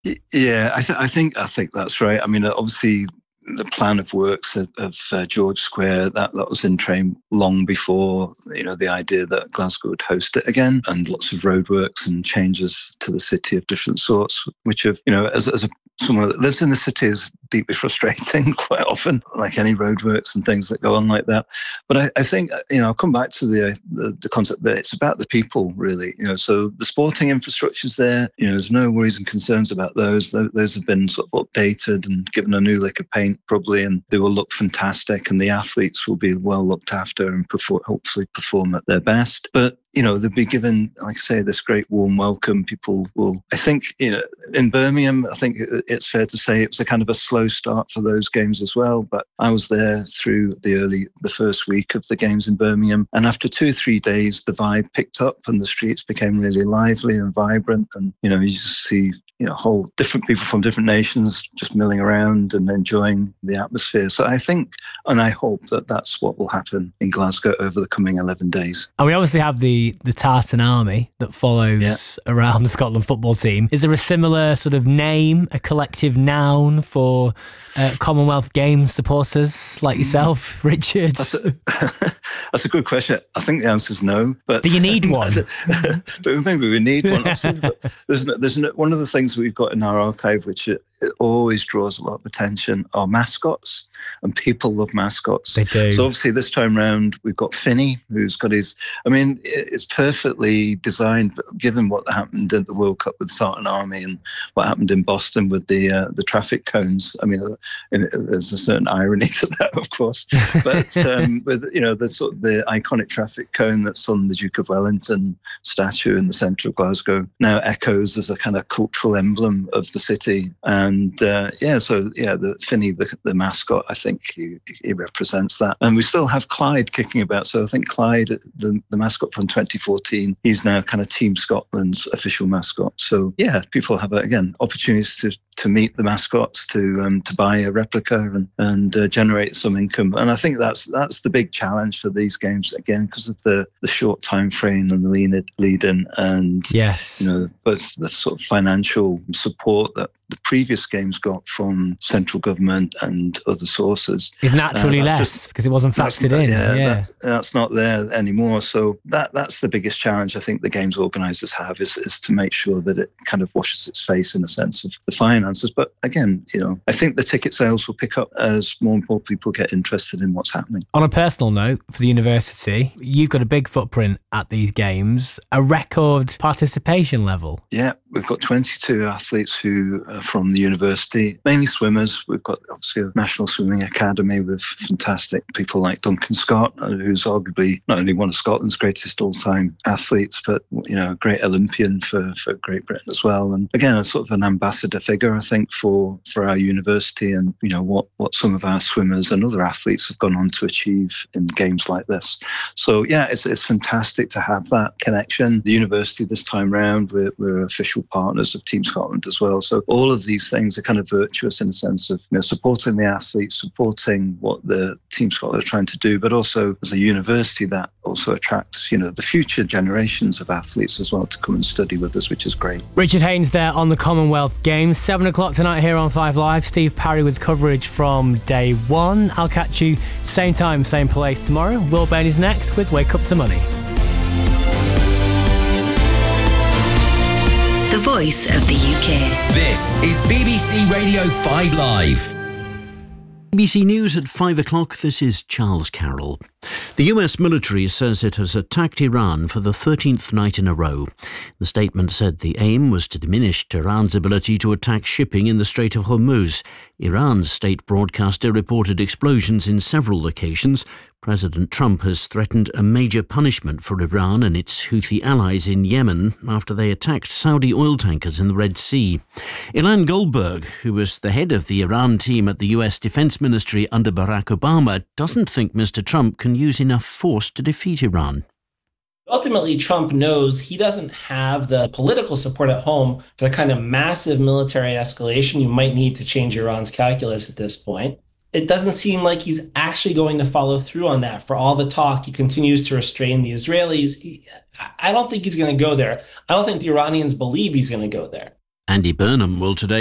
Yeah, I think that's right. I mean, obviously, the plan of works of George Square that was in train long before the idea that Glasgow would host it again, and lots of roadworks and changes to the city of different sorts, which have as someone that lives in the city is deeply frustrating quite often, like any roadworks and things that go on like that. But I think I'll come back to the concept that it's about the people really. So the sporting infrastructure's there. There's no worries and concerns about those. Those have been sort of updated and given a new lick of paint probably, and they will look fantastic. And the athletes will be well looked after and hopefully perform at their best. But they'll be given, like I say, this great warm welcome. People will, I think, in Birmingham, I think it's fair to say it was a kind of a slow start for those games as well. But I was there through the first week of the games in Birmingham. And after 2 or 3 days, the vibe picked up and the streets became really lively and vibrant. And, you just see, whole different people from different nations just milling around and enjoying the atmosphere. So I think, and I hope that that's what will happen in Glasgow over the coming 11 days. And we obviously have the Tartan Army that follows around the Scotland football team. Is there a similar sort of name, a collective noun for Commonwealth Games supporters like yourself, Richard? That's a good question. I think the answer is no. But do you need one? But maybe we need one. There's one of the things we've got in our archive, which it always draws a lot of attention, are mascots, and people love mascots. They do. So obviously this time round we've got Finney, who's got his. I mean, it's perfectly designed, but given what happened at the World Cup with the Tartan Army and what happened in Boston with the traffic cones. I mean, there's a certain irony to that, of course. But with the sort of the iconic traffic cone that's on the Duke of Wellington statue in the centre of Glasgow now echoes as a kind of cultural emblem of the city. And the Finney, the mascot, I think he represents that. And we still have Clyde kicking about. So I think Clyde, the mascot from 2014, he's now kind of Team Scotland's official mascot. So yeah, people have again opportunities to meet the mascots, to buy a replica and generate some income. And I think that's the big challenge for these games again, because of the short time frame and the lead in, and both the sort of financial support that the previous games got from central government and other sources is naturally less because it wasn't factored in. That's not there anymore. So that's the biggest challenge I think the games organisers have is to make sure that it kind of washes its face in a sense of the finances. But again, I think the ticket sales will pick up as more and more people get interested in what's happening. On a personal note, for the university, you've got a big footprint at these games, a record participation level. Yeah, we've got 22 athletes who are from the university, mainly swimmers. We've got obviously a National Swimming Academy with fantastic people like Duncan Scott, who's arguably not only one of Scotland's greatest all-time athletes, but a great Olympian for Great Britain as well. And again, a sort of an ambassador figure, I think, for our university and what some of our swimmers and other athletes have gone on to achieve in games like this. So yeah, it's fantastic to have that connection. The university this time round, we're official partners of Team Scotland as well. So all of these things are kind of virtuous in a sense of supporting the athletes, supporting what the Team Scotland are trying to do, but also as a university that also attracts the future generations of athletes as well to come and study with us, which is great. Richard Haynes there on the Commonwealth Games, 7:00 tonight here on 5 Live. Steve Parry with coverage from day one. I'll catch you same time, same place tomorrow. Will Bain is next with Wake Up to Money. The voice of the UK. This is BBC Radio 5 Live. BBC News at 5 o'clock. This is Charles Carroll. The US military says it has attacked Iran for the 13th night in a row. The statement said the aim was to diminish Tehran's ability to attack shipping in the Strait of Hormuz. Iran's state broadcaster reported explosions in several locations. President Trump has threatened a major punishment for Iran and its Houthi allies in Yemen after they attacked Saudi oil tankers in the Red Sea. Ilan Goldberg, who was the head of the Iran team at the US Defense Ministry under Barack Obama, doesn't think Mr. Trump can use enough force to defeat Iran. Ultimately, Trump knows he doesn't have the political support at home for the kind of massive military escalation you might need to change Iran's calculus at this point. It doesn't seem like he's actually going to follow through on that. For all the talk, he continues to restrain the Israelis. I don't think he's going to go there. I don't think the Iranians believe he's going to go there. Andy Burnham will today